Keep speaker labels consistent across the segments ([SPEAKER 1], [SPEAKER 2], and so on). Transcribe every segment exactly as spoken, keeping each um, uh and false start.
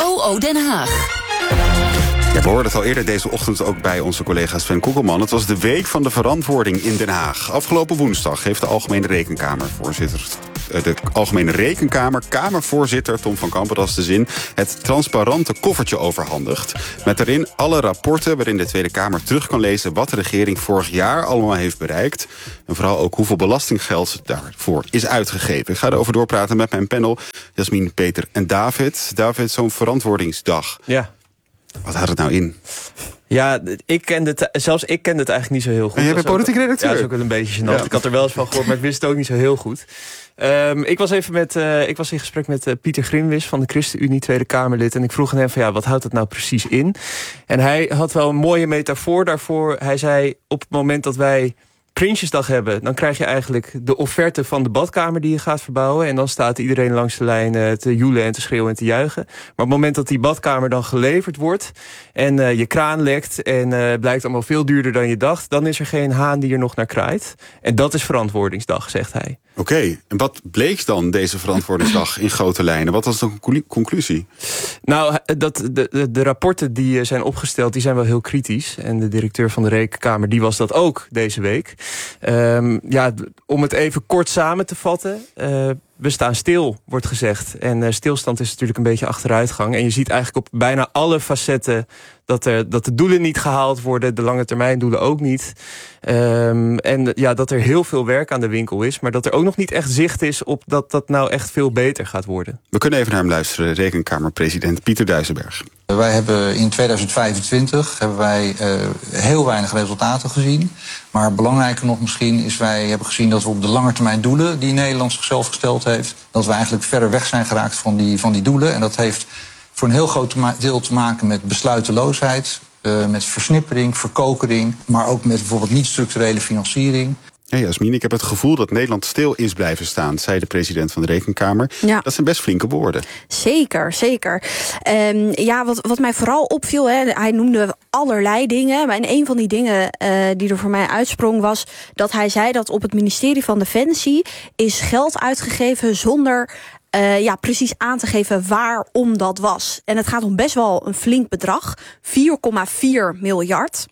[SPEAKER 1] O O Den Haag.
[SPEAKER 2] Ja, we hoorden het al eerder deze ochtend ook bij onze collega Sven Koekelman. Het was de week van de verantwoording in Den Haag. Afgelopen woensdag heeft de Algemene Rekenkamer, voorzitter, de Algemene Rekenkamer, Kamervoorzitter Tom van Kampen, dat is de zin, het transparante koffertje overhandigd. Met daarin alle rapporten waarin de Tweede Kamer terug kan lezen wat de regering vorig jaar allemaal heeft bereikt. En vooral ook hoeveel belastinggeld daarvoor is uitgegeven. Ik ga erover doorpraten met mijn panel, Jasmin, Peter en David. David, zo'n verantwoordingsdag.
[SPEAKER 3] Ja.
[SPEAKER 2] Wat houdt het nou in?
[SPEAKER 3] Ja, ik kende het, zelfs ik kende het eigenlijk niet zo heel goed.
[SPEAKER 2] En jij bent politiek redacteur?
[SPEAKER 3] Ja, dat is ook wel een beetje gênant.
[SPEAKER 2] Ja.
[SPEAKER 3] Ik had er wel eens van gehoord, maar ik wist het ook niet zo heel goed. Um, ik was even met, uh, ik was in gesprek met uh, Pieter Grimwis van de ChristenUnie, Tweede Kamerlid. En ik vroeg aan hem van ja, wat houdt het nou precies in? En hij had wel een mooie metafoor daarvoor. Hij zei, op het moment dat wij Prinsjesdag hebben, dan krijg je eigenlijk de offerte van de badkamer die je gaat verbouwen. En dan staat iedereen langs de lijn uh, te joelen en te schreeuwen en te juichen. Maar op het moment dat die badkamer dan geleverd wordt en uh, je kraan lekt en uh, blijkt allemaal veel duurder dan je dacht, dan is er geen haan die er nog naar kraait. En dat is verantwoordingsdag, zegt hij.
[SPEAKER 2] Oké, okay. En wat bleek dan deze verantwoordingsdag in grote lijnen? Wat was de conclusie?
[SPEAKER 3] Nou, dat, de, de, de rapporten die zijn opgesteld, die zijn wel heel kritisch. En de directeur van de Rekenkamer, die was dat ook deze week. Um, ja, om het even kort samen te vatten. Uh, we staan stil, wordt gezegd. En uh, stilstand is natuurlijk een beetje achteruitgang. En je ziet eigenlijk op bijna alle facetten dat, er, dat de doelen niet gehaald worden. De lange termijn doelen ook niet. Um, en ja, dat er heel veel werk aan de winkel is. Maar dat er ook nog niet echt zicht is op dat dat nou echt veel beter gaat worden.
[SPEAKER 2] We kunnen even naar hem luisteren. Rekenkamerpresident Pieter Duijsenberg.
[SPEAKER 4] Wij hebben in tweeduizend vijfentwintig hebben wij uh, heel weinig resultaten gezien. Maar belangrijker nog misschien is wij hebben gezien dat we op de langetermijn doelen die Nederland zichzelf gesteld heeft, dat we eigenlijk verder weg zijn geraakt van die, van die doelen. En dat heeft voor een heel groot deel te maken met besluiteloosheid, uh, met versnippering, verkokering, maar ook met bijvoorbeeld niet-structurele financiering.
[SPEAKER 2] Ja, Jasmin, ik heb het gevoel dat Nederland stil is blijven staan, zei de president van de Rekenkamer. Ja. Dat zijn best flinke woorden.
[SPEAKER 5] Zeker, zeker. Um, ja, wat, wat mij vooral opviel, hè, hij noemde allerlei dingen. Maar een van die dingen uh, die er voor mij uitsprong was dat hij zei dat op het ministerie van Defensie is geld uitgegeven zonder Uh, ja, precies aan te geven waarom dat was. En het gaat om best wel een flink bedrag. vier komma vier miljard.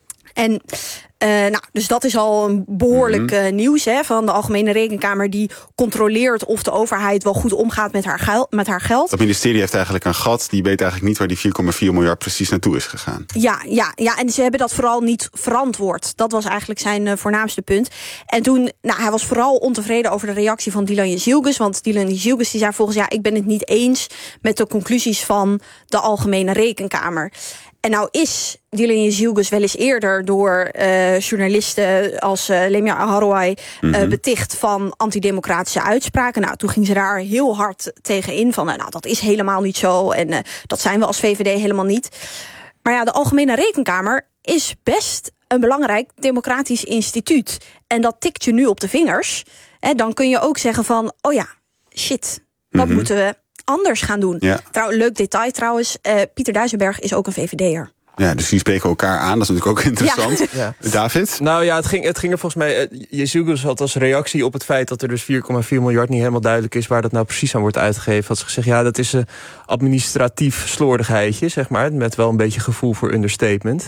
[SPEAKER 5] En Uh, nou, dus dat is al een behoorlijk uh, nieuws hè, van de Algemene Rekenkamer, die controleert of de overheid wel goed omgaat met haar, geil, met haar geld.
[SPEAKER 2] Het ministerie heeft eigenlijk een gat. Die weet eigenlijk niet waar die vier komma vier miljard precies naartoe is gegaan.
[SPEAKER 5] Ja, ja, ja, en ze hebben dat vooral niet verantwoord. Dat was eigenlijk zijn uh, voornaamste punt. En toen, nou, hij was vooral ontevreden over de reactie van Dilan Jezielgus. Want Dilan Jezielgus die zei volgens, ja, ik ben het niet eens met de conclusies van de Algemene Rekenkamer. En nou is Dilan Jezielgus wel eens eerder door uh, journalisten als uh, Lemia Aharouai uh, mm-hmm. beticht van antidemocratische uitspraken. Nou, toen ging ze daar heel hard tegen in van, nou, dat is helemaal niet zo en uh, dat zijn we als V V D helemaal niet. Maar ja, de Algemene Rekenkamer is best een belangrijk democratisch instituut. En dat tikt je nu op de vingers. Hè, dan kun je ook zeggen van, oh ja, shit, wat mm-hmm. moeten we anders gaan doen. Ja. Trouw, leuk detail trouwens, uh, Pieter Duijsenberg is ook een V V D'er.
[SPEAKER 2] Ja, dus die spreken elkaar aan. Dat is natuurlijk ook interessant. Ja. Ja. David?
[SPEAKER 3] Nou ja, het ging, het ging er volgens mij... Uh, Jezielgus had als reactie op het feit dat er dus vier komma vier miljard niet helemaal duidelijk is waar dat nou precies aan wordt uitgegeven. Had ze gezegd, ja, dat is een administratief slordigheidje, zeg maar. Met wel een beetje gevoel voor understatement.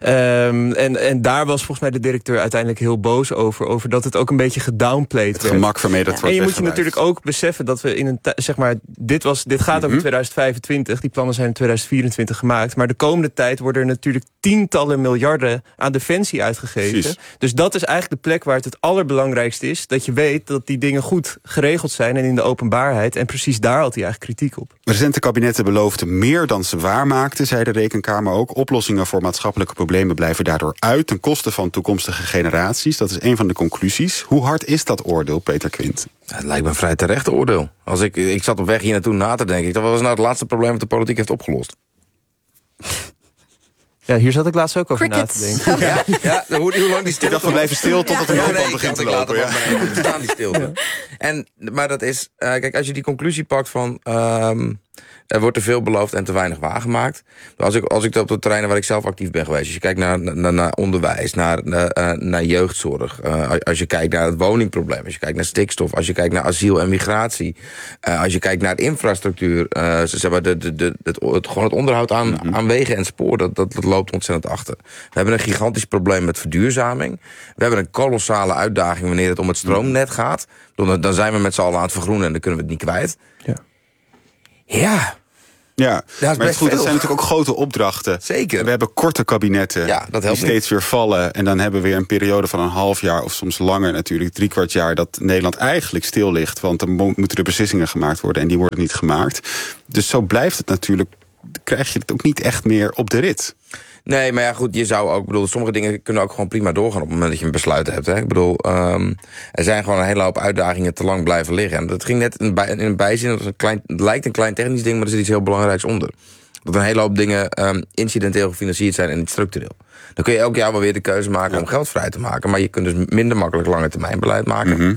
[SPEAKER 3] Um, en, en daar was volgens mij de directeur uiteindelijk heel boos over. Over dat het ook een beetje gedownplayed werd.
[SPEAKER 2] Het gemak waarmee dat ja. wordt
[SPEAKER 3] En je moet je natuurlijk ook beseffen dat we in een... zeg maar, dit, was, dit gaat mm-hmm. over tweeduizend vijfentwintig. Die plannen zijn in tweeduizend vierentwintig gemaakt. Maar de komende tijd worden er natuurlijk tientallen miljarden aan defensie uitgegeven. Precies. Dus dat is eigenlijk de plek waar het het allerbelangrijkste is. Dat je weet dat die dingen goed geregeld zijn en in de openbaarheid. En precies daar had hij eigenlijk kritiek op.
[SPEAKER 2] Recente kabinetten beloofden meer dan ze waarmaakten, zei de Rekenkamer ook. Oplossingen voor maatschappelijke problemen blijven daardoor uit ten koste van toekomstige generaties. Dat is een van de conclusies. Hoe hard is dat oordeel, Peter Quint?
[SPEAKER 6] Ja, het lijkt me een vrij terecht oordeel. Als ik, ik zat op weg hier naartoe na te denken. Ik dacht, wat was nou het laatste probleem dat de politiek heeft opgelost?
[SPEAKER 3] Ja, hier zat ik laatst ook over
[SPEAKER 5] Crickets.
[SPEAKER 3] na te denken.
[SPEAKER 6] Ja, ja, ja hoe, hoe lang die stilte...
[SPEAKER 2] Ik dacht, we blijven stil totdat de
[SPEAKER 6] ja,
[SPEAKER 2] noodband
[SPEAKER 6] nee,
[SPEAKER 2] begint te
[SPEAKER 6] ik
[SPEAKER 2] lopen.
[SPEAKER 6] Ja. We staan die stilte. Ja. En, maar dat is... Uh, kijk, als je die conclusie pakt van... Um, Er wordt te veel beloofd en te weinig waargemaakt. Als ik, als ik op de terreinen waar ik zelf actief ben geweest... als je kijkt naar, naar, naar onderwijs, naar, naar, naar jeugdzorg... Uh, als je kijkt naar het woningprobleem, als je kijkt naar stikstof... als je kijkt naar asiel en migratie... Uh, als je kijkt naar infrastructuur... Uh, zeg maar de, de, de, het, het, gewoon het onderhoud aan, mm-hmm. aan wegen en spoor... Dat, dat, dat loopt ontzettend achter. We hebben een gigantisch probleem met verduurzaming. We hebben een kolossale uitdaging wanneer het om het stroomnet gaat. Dan, dan zijn we met z'n allen aan het vergroenen en dan kunnen we het niet kwijt.
[SPEAKER 3] Ja.
[SPEAKER 6] Ja...
[SPEAKER 2] Ja, maar het, goed, dat zijn natuurlijk ook grote opdrachten.
[SPEAKER 6] Zeker.
[SPEAKER 2] We hebben korte kabinetten
[SPEAKER 6] ja, dat
[SPEAKER 2] die steeds niet. weer vallen. En dan hebben we weer een periode van een half jaar... of soms langer natuurlijk, drie kwart jaar... dat Nederland eigenlijk stil ligt. Want dan moeten er beslissingen gemaakt worden... en die worden niet gemaakt. Dus zo blijft het natuurlijk... krijg je het ook niet echt meer op de rit.
[SPEAKER 6] Nee, maar ja, goed, je zou ook... bedoel, sommige dingen kunnen ook gewoon prima doorgaan... op het moment dat je een besluit hebt. Hè. Ik bedoel, um, er zijn gewoon een hele hoop uitdagingen... te lang blijven liggen. En dat ging net in, bij, in een bijzin... Dat is een klein, het lijkt een klein technisch ding... maar er zit iets heel belangrijks onder. Dat een hele hoop dingen um, incidenteel gefinancierd zijn... en niet structureel. Dan kun je elk jaar wel weer de keuze maken... Ja. om geld vrij te maken. Maar je kunt dus minder makkelijk lange termijn beleid maken.
[SPEAKER 2] Mm-hmm.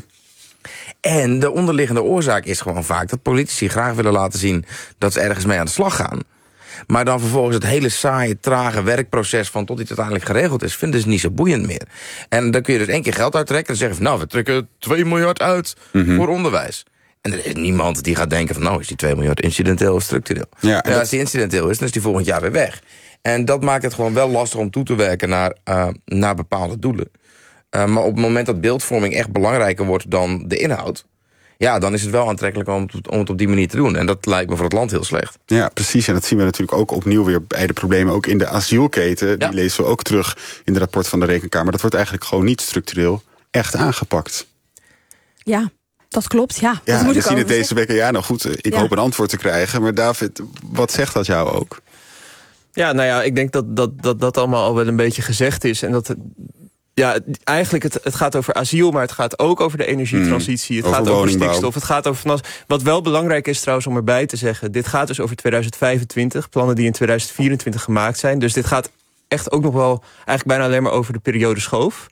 [SPEAKER 6] En de onderliggende oorzaak is gewoon vaak... dat politici graag willen laten zien... dat ze ergens mee aan de slag gaan... Maar dan vervolgens het hele saaie, trage werkproces... van tot iets uiteindelijk geregeld is... vinden ze niet zo boeiend meer. En dan kun je dus één keer geld uittrekken... en zeggen van, nou, we trekken twee miljard uit mm-hmm. voor onderwijs. En er is niemand die gaat denken van... nou, is die twee miljard incidenteel of structureel? Ja, ja, dat... Als die incidenteel is, dan is die volgend jaar weer weg. En dat maakt het gewoon wel lastig om toe te werken... naar, uh, naar bepaalde doelen. Uh, maar op het moment dat beeldvorming echt belangrijker wordt... dan de inhoud... ja, dan is het wel aantrekkelijk om het, om het op die manier te doen. En dat lijkt me voor het land heel slecht.
[SPEAKER 2] Ja, precies. En dat zien we natuurlijk ook opnieuw weer bij de problemen. Ook in de asielketen. Ja. Die lezen we ook terug in het rapport van de Rekenkamer. Dat wordt eigenlijk gewoon niet structureel echt aangepakt.
[SPEAKER 5] Ja, dat klopt. Ja,
[SPEAKER 2] ja
[SPEAKER 5] dat moet
[SPEAKER 2] we
[SPEAKER 5] ik
[SPEAKER 2] zien het
[SPEAKER 5] over
[SPEAKER 2] deze week. Ja, nou goed, ik ja. hoop een antwoord te krijgen. Maar David, wat zegt dat jou ook?
[SPEAKER 3] Ja, nou ja, ik denk dat dat, dat, dat allemaal al wel een beetje gezegd is. En dat... Ja, eigenlijk, het, het gaat over asiel, maar het gaat ook over de energietransitie. Het
[SPEAKER 2] over
[SPEAKER 3] gaat
[SPEAKER 2] woningbouw.
[SPEAKER 3] over stikstof, het gaat over van alles. Wat wel belangrijk is trouwens om erbij te zeggen... dit gaat dus over tweeduizend vijfentwintig, plannen die in tweeduizend vierentwintig gemaakt zijn. Dus dit gaat echt ook nog wel eigenlijk bijna alleen maar over de periode schoof.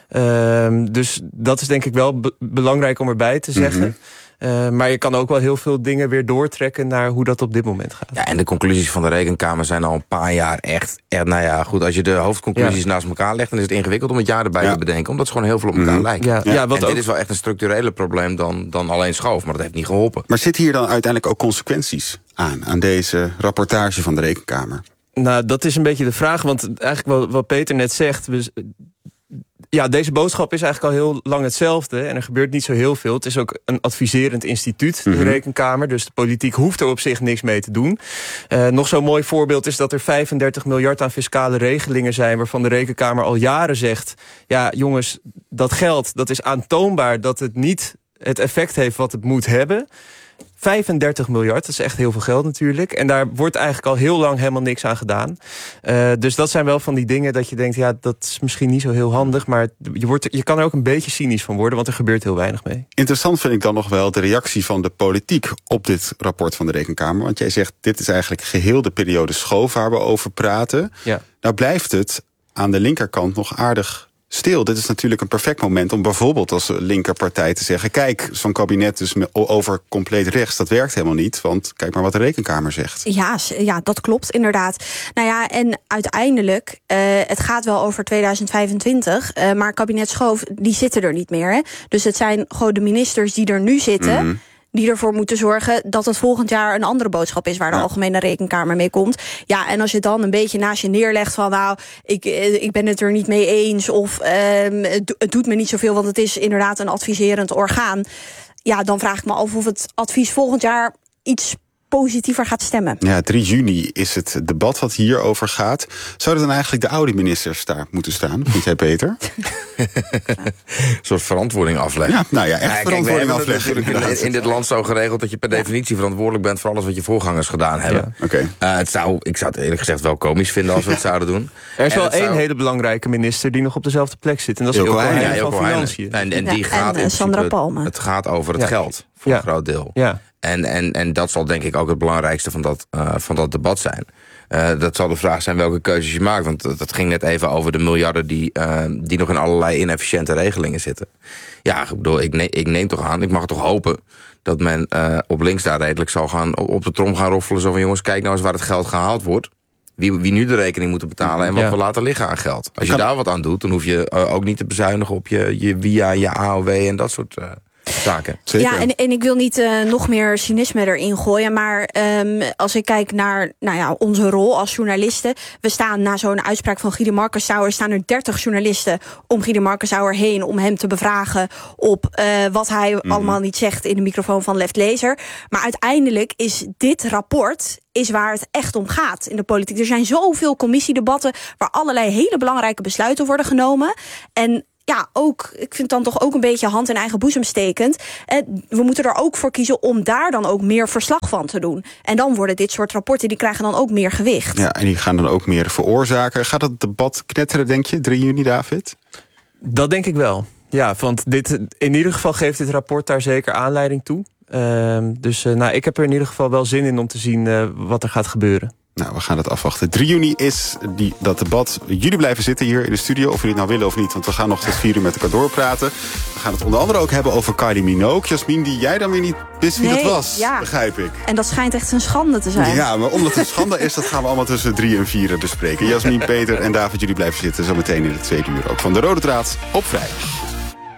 [SPEAKER 3] Um, dus dat is denk ik wel be- belangrijk om erbij te zeggen... Mm-hmm. Uh, maar je kan ook wel heel veel dingen weer doortrekken... naar hoe dat op dit moment gaat.
[SPEAKER 6] Ja, en de conclusies van de Rekenkamer zijn al een paar jaar echt... echt nou ja, goed, als je de hoofdconclusies ja. naast elkaar legt... dan is het ingewikkeld om het jaar erbij ja. te bedenken... omdat ze gewoon heel veel op elkaar mm-hmm. lijken.
[SPEAKER 3] Ja. Ja. Ja, wat
[SPEAKER 6] en
[SPEAKER 3] ook...
[SPEAKER 6] dit is wel echt een structurele probleem dan, dan alleen schoof... maar dat heeft niet geholpen.
[SPEAKER 2] Maar zitten hier dan uiteindelijk ook consequenties aan... aan deze rapportage van de Rekenkamer?
[SPEAKER 3] Nou, dat is een beetje de vraag, want eigenlijk wat, wat Peter net zegt... We, ja, deze boodschap is eigenlijk al heel lang hetzelfde... en er gebeurt niet zo heel veel. Het is ook een adviserend instituut, de mm-hmm. Rekenkamer... dus de politiek hoeft er op zich niks mee te doen. Uh, nog zo'n mooi voorbeeld is dat er vijfendertig miljard aan fiscale regelingen zijn... waarvan de Rekenkamer al jaren zegt... ja, jongens, dat geld, dat is aantoonbaar dat het niet het effect heeft wat het moet hebben... vijfendertig miljard, dat is echt heel veel geld natuurlijk. En daar wordt eigenlijk al heel lang helemaal niks aan gedaan. Uh, dus dat zijn wel van die dingen dat je denkt... ja, dat is misschien niet zo heel handig... maar je, wordt, je kan er ook een beetje cynisch van worden... want er gebeurt heel weinig mee.
[SPEAKER 2] Interessant vind ik dan nog wel de reactie van de politiek... op dit rapport van de Rekenkamer. Want jij zegt, dit is eigenlijk geheel de periode schoof... waar we over praten.
[SPEAKER 3] Ja.
[SPEAKER 2] Nou blijft het aan de linkerkant nog aardig... stil. Dit is natuurlijk een perfect moment om bijvoorbeeld als linkerpartij te zeggen... kijk, zo'n kabinet dus over compleet rechts, dat werkt helemaal niet. Want kijk maar wat de Rekenkamer zegt.
[SPEAKER 5] Ja, ja, dat klopt inderdaad. Nou ja, en uiteindelijk, uh, het gaat wel over tweeduizend vijfentwintig... Uh, maar kabinet Schoof, die zitten er niet meer. Hè? Dus het zijn gewoon de ministers die er nu zitten... Mm-hmm. die ervoor moeten zorgen dat het volgend jaar een andere boodschap is... waar de ja. Algemene Rekenkamer mee komt. Ja, en als je dan een beetje naast je neerlegt van... nou, ik, ik ben het er niet mee eens... of um, het, het doet me niet zoveel, want het is inderdaad een adviserend orgaan... ja, dan vraag ik me af of het advies volgend jaar iets positiever gaat stemmen.
[SPEAKER 2] Ja, drie juni is het debat wat hierover gaat. Zouden dan eigenlijk de oude ministers daar moeten staan? Vind jij, Peter?
[SPEAKER 6] Een soort verantwoording afleggen.
[SPEAKER 2] Ja, nou ja, echt ja, verantwoording kijk, afleggen.
[SPEAKER 6] In, in dit land zo geregeld dat je per definitie verantwoordelijk bent... voor alles wat je voorgangers gedaan hebben.
[SPEAKER 2] Ja. Okay.
[SPEAKER 6] Uh, het zou, ik zou het eerlijk gezegd wel komisch vinden als we het zouden doen.
[SPEAKER 3] Er is
[SPEAKER 6] en
[SPEAKER 3] wel één
[SPEAKER 6] zou...
[SPEAKER 3] hele belangrijke minister die nog op dezelfde plek zit. En dat is Ilko Heijnen van Financiën.
[SPEAKER 6] En, en die
[SPEAKER 5] ja,
[SPEAKER 6] gaat
[SPEAKER 5] en
[SPEAKER 6] in
[SPEAKER 5] Sandra Palme.
[SPEAKER 6] Het gaat over het ja. geld Voor
[SPEAKER 3] Ja.
[SPEAKER 6] een groot deel.
[SPEAKER 3] Ja.
[SPEAKER 6] En, en, en dat zal denk ik ook het belangrijkste van dat, uh, van dat debat zijn. Uh, dat zal de vraag zijn welke keuzes je maakt. Want dat, dat ging net even over de miljarden die, uh, die nog in allerlei inefficiënte regelingen zitten. Ja, ik bedoel, ik neem, ik neem toch aan, ik mag toch hopen dat men uh, op links daar redelijk zal gaan op de trom gaan roffelen. Zo van jongens, kijk nou eens waar het geld gehaald wordt. Wie, wie nu de rekening moet betalen en wat
[SPEAKER 3] ja.
[SPEAKER 6] we laten liggen aan geld. Als je
[SPEAKER 2] Kan...
[SPEAKER 6] daar wat aan doet, dan hoef je uh, ook niet te bezuinigen op je, je via, je A O W en dat soort uh, zaken.
[SPEAKER 2] Zeker.
[SPEAKER 5] Ja, en, en ik wil niet uh, nog meer cynisme erin gooien. Maar um, als ik kijk naar nou ja, onze rol als journalisten. We staan na zo'n uitspraak van Guido Markensauer. Staan er dertig journalisten om Guido Markensauer heen. Om hem te bevragen op uh, wat hij mm-hmm. allemaal niet zegt in de microfoon van Left Lezer. Maar uiteindelijk is dit rapport is waar het echt om gaat in de politiek. Er zijn zoveel commissiedebatten waar allerlei hele belangrijke besluiten worden genomen. En ja, ook, ik vind dan toch ook een beetje hand in eigen boezem stekend. We moeten er ook voor kiezen om daar dan ook meer verslag van te doen. En dan worden dit soort rapporten, die krijgen dan ook meer gewicht.
[SPEAKER 2] Ja, en die gaan dan ook meer veroorzaken. Gaat het debat knetteren, denk je, drie juni, David?
[SPEAKER 3] Dat denk ik wel. Ja, want dit, in ieder geval geeft dit rapport daar zeker aanleiding toe. Uh, dus uh, nou, ik heb er in ieder geval wel zin in om te zien uh, wat er gaat gebeuren.
[SPEAKER 2] Nou, we gaan het afwachten. drie juni is die, dat debat. Jullie blijven zitten hier in de studio, of jullie het nou willen of niet. Want we gaan nog tot vier uur met elkaar doorpraten. We gaan het onder andere ook hebben over Kylie Minogue. Jasmin, die jij dan weer niet wist wie
[SPEAKER 5] nee,
[SPEAKER 2] dat was,
[SPEAKER 5] ja.
[SPEAKER 2] begrijp ik.
[SPEAKER 5] En dat schijnt echt een schande te zijn.
[SPEAKER 2] Ja, maar omdat het een schande is, dat gaan we allemaal tussen drie en vier bespreken. Jasmin, Peter en David, jullie blijven zitten. Zometeen in het tweede uur ook van De Rode Draad op vrijdag.